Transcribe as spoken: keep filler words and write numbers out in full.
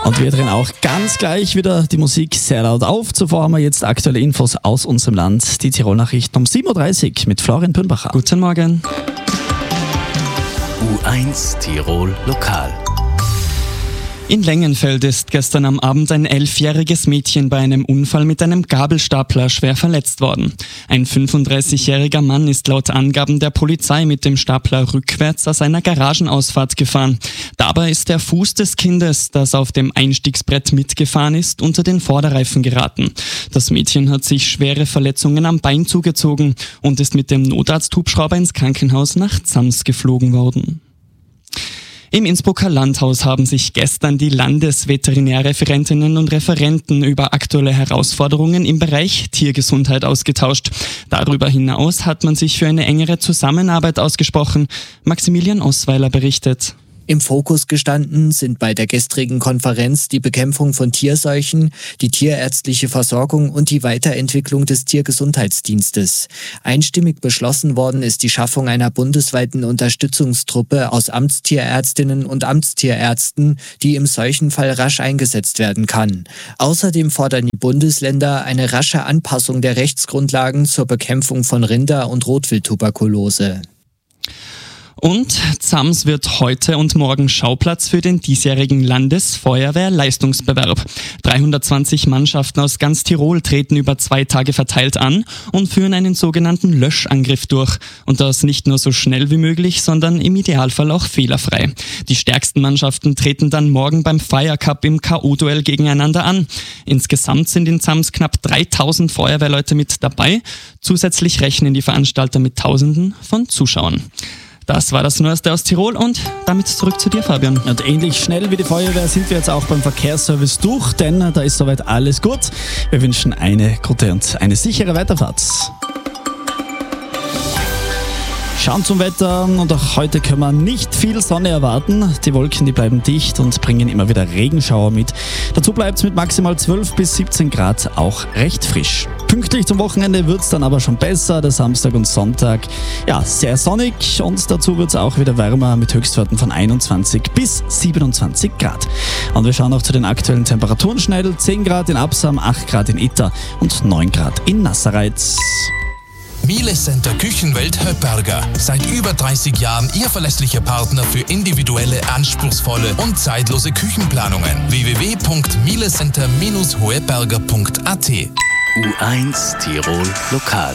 Und wir drehen auch ganz gleich wieder die Musik sehr laut auf. Zuvor haben wir jetzt aktuelle Infos aus unserem Land. Die Tirol-Nachrichten um sieben Uhr dreißig mit Florian Pünbacher. Guten Morgen. U eins Tirol Lokal. In Lengenfeld ist gestern am Abend ein elfjähriges Mädchen bei einem Unfall mit einem Gabelstapler schwer verletzt worden. Ein fünfunddreißigjähriger Mann ist laut Angaben der Polizei mit dem Stapler rückwärts aus einer Garagenausfahrt gefahren. Dabei ist der Fuß des Kindes, das auf dem Einstiegsbrett mitgefahren ist, unter den Vorderreifen geraten. Das Mädchen hat sich schwere Verletzungen am Bein zugezogen und ist mit dem Notarzthubschrauber ins Krankenhaus nach Zams geflogen worden. Im Innsbrucker Landhaus haben sich gestern die Landesveterinärreferentinnen und Referenten über aktuelle Herausforderungen im Bereich Tiergesundheit ausgetauscht. Darüber hinaus hat man sich für eine engere Zusammenarbeit ausgesprochen. Maximilian Osweiler berichtet. Im Fokus gestanden sind bei der gestrigen Konferenz die Bekämpfung von Tierseuchen, die tierärztliche Versorgung und die Weiterentwicklung des Tiergesundheitsdienstes. Einstimmig beschlossen worden ist die Schaffung einer bundesweiten Unterstützungstruppe aus Amtstierärztinnen und Amtstierärzten, die im Seuchenfall rasch eingesetzt werden kann. Außerdem fordern die Bundesländer eine rasche Anpassung der Rechtsgrundlagen zur Bekämpfung von Rinder- und Rotwildtuberkulose. Und Zams wird heute und morgen Schauplatz für den diesjährigen Landesfeuerwehr-Leistungsbewerb. dreihundertzwanzig Mannschaften aus ganz Tirol treten über zwei Tage verteilt an und führen einen sogenannten Löschangriff durch. Und das nicht nur so schnell wie möglich, sondern im Idealfall auch fehlerfrei. Die stärksten Mannschaften treten dann morgen beim Fire Cup im K O-Duell gegeneinander an. Insgesamt sind in Zams knapp dreitausend Feuerwehrleute mit dabei. Zusätzlich rechnen die Veranstalter mit Tausenden von Zuschauern. Das war das Neueste aus Tirol und damit zurück zu dir, Fabian. Und ähnlich schnell wie die Feuerwehr sind wir jetzt auch beim Verkehrsservice durch, denn da ist soweit alles gut. Wir wünschen eine gute und eine sichere Weiterfahrt. Schauen zum Wetter und auch heute können wir nicht viel Sonne erwarten. Die Wolken, die bleiben dicht und bringen immer wieder Regenschauer mit. Dazu bleibt es mit maximal zwölf bis siebzehn Grad auch recht frisch. Pünktlich zum Wochenende wird es dann aber schon besser. Der Samstag und Sonntag, ja, sehr sonnig und dazu wird es auch wieder wärmer mit Höchstwerten von einundzwanzig bis siebenundzwanzig Grad. Und wir schauen auch zu den aktuellen Temperaturen schnell. zehn Grad in Absam, acht Grad in Itter und neun Grad in Nassereitz. Miele Center Küchenwelt Höpperger. Seit über dreißig Jahren Ihr verlässlicher Partner für individuelle, anspruchsvolle und zeitlose Küchenplanungen. w w w punkt mielecenter Bindestrich hoeberger punkt a t. U eins Tirol Lokal.